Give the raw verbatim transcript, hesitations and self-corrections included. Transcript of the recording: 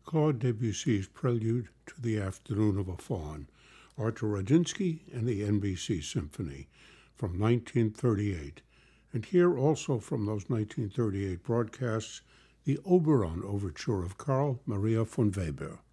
Claude Debussy's Prelude to the Afternoon of a Faun, Arthur Radinsky and the N B C Symphony from nineteen thirty-eight. And here also from those nineteen thirty-eight broadcasts, the Oberon Overture of Carl Maria von Weber.